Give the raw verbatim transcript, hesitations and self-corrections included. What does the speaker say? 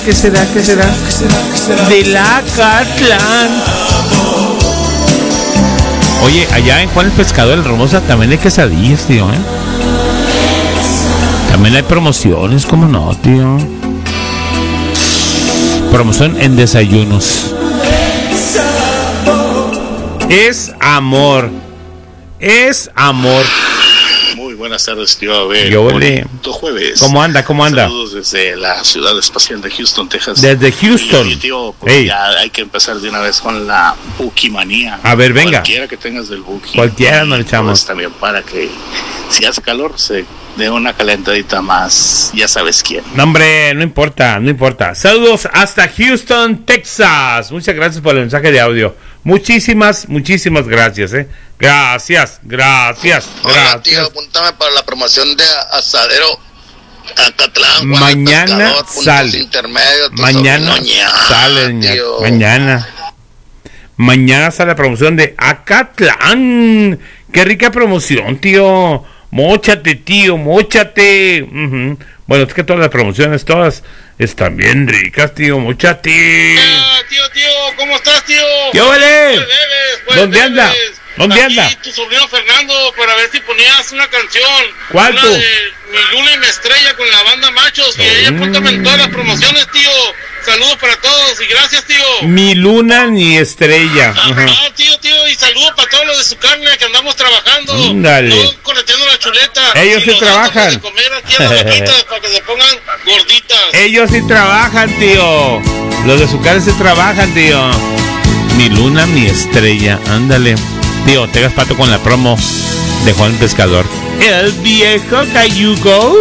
¿Qué será? ¿Qué será? Del Acatlán. Oye, allá en Juan el Pescador, el Hermosa, también hay quesadillas, tío, ¿eh? También hay promociones, ¿cómo no, tío? Promoción en desayunos. Es amor. Es amor. Muy buenas tardes, tío. A ver, Yo bonito jueves. ¿Cómo anda? ¿Cómo anda? Saludos desde la ciudad espacial de Houston, Texas. Desde Houston. Oye, tío, pues hey. ya hay que empezar de una vez con la Bukimanía. A ver, venga. Cualquiera que tengas del Buki. Cualquiera nos echamos. Pues también para que si hace calor se dé una calentadita más. Ya sabes quién. No, hombre, no importa, no importa. Saludos hasta Houston, Texas. Muchas gracias por el mensaje de audio. Muchísimas, muchísimas gracias, eh. Gracias, gracias, Hola, gracias. tío, apúntame para la promoción de Asadero Acatlán. Mañana sale. Intermedio, Mañana sale, tío. Mañana. Mañana sale la promoción de Acatlán. Qué rica promoción, tío. Móchate, tío, móchate. Uh-huh. Bueno, es que todas las promociones, todas están bien ricas, tío. Móchate. Ah, tío, tío, ¿cómo estás, tío? ¿Qué vale? Pues debes, pues ¿Dónde debes. anda? ¿Dónde Aquí, anda? tu sobrino Fernando, para ver si ponías una canción. ¿Cuál una tú? de Mi Luna y Mi Estrella con la banda Machos. Y ahí apúntame en todas las promociones, tío. Saludos para todos y gracias, tío. Mi luna ni estrella. Ah, Ajá. ah, tío, tío, y saludos para todos los de su carne que andamos trabajando. Ándale. Todos correteando la chuleta. Ellos y sí nos damos trabajan. de comer aquí a las vaquitas para que se pongan gorditas. Ellos sí trabajan, tío. Los de su cara sí trabajan, tío. Mi luna, mi estrella. Ándale. Tío, te hagas pato con la promo de Juan el Pescador. El viejo cayuco.